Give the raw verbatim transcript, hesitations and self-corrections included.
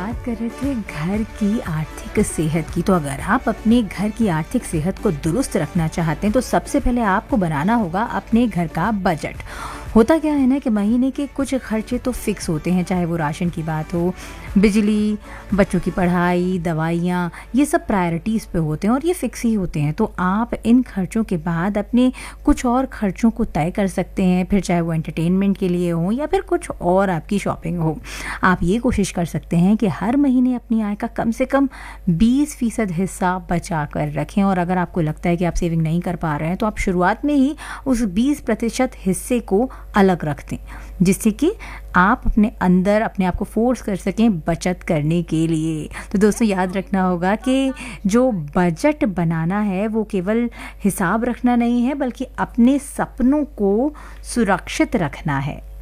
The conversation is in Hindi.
बात कर रहे थे घर की आर्थिक सेहत की। तो अगर आप अपने घर की आर्थिक सेहत को दुरुस्त रखना चाहते हैं तो सबसे पहले आपको बनाना होगा अपने घर का बजट। होता क्या है ना कि महीने के कुछ खर्चे तो फिक्स होते हैं, चाहे वो राशन की बात हो, बिजली, बच्चों की पढ़ाई, दवाइयाँ, ये सब प्रायोरिटीज़ पे होते हैं और ये फिक्स ही होते हैं। तो आप इन खर्चों के बाद अपने कुछ और खर्चों को तय कर सकते हैं, फिर चाहे वो एंटरटेनमेंट के लिए हो या फिर कुछ और आपकी शॉपिंग हो। आप ये कोशिश कर सकते हैं कि हर महीने अपनी आय का कम से कम बीस फीसद हिस्सा बचा कर रखें, और अगर आपको लगता है कि आप सेविंग नहीं कर पा रहे हैं तो आप शुरुआत में ही उस बीस प्रतिशत हिस्से को अलग रख दें, जिससे कि आप अपने अंदर अपने आप को फोर्स कर सकें बचत करने के लिए। तो दोस्तों याद रखना होगा कि जो बजट बनाना है वो केवल हिसाब रखना नहीं है, बल्कि अपने सपनों को सुरक्षित रखना है।